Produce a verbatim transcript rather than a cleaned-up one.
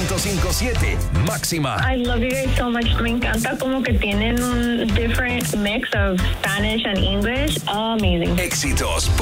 ciento cinco punto siete. Máxima. I love you guys so much. Me encanta como que tienen un different mix of Spanish and English. Amazing. Éxitos